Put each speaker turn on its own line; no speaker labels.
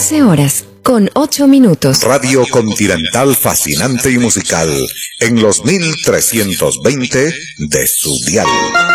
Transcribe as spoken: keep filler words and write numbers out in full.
once horas, con ocho minutos.
Radio Continental fascinante y musical, en los mil trescientos veinte de su dial.